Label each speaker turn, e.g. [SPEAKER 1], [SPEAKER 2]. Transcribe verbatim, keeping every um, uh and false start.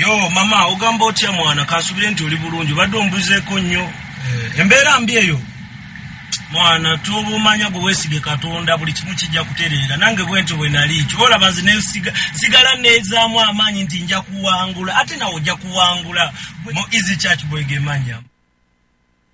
[SPEAKER 1] Yo mama ogamba otya mwana kasubire nti oli bulungi badde ombuzeeko nnyo embeera mbi eyo mwana tubumanya gwe weesige Katonda buli kimu kijja kutereera nange bwento bwe nali kibola banzi ne siga sigala neezaamu amaanyi nti nja kuwangula ate nawo ojja kuwangula mu Easy Church bwegemanya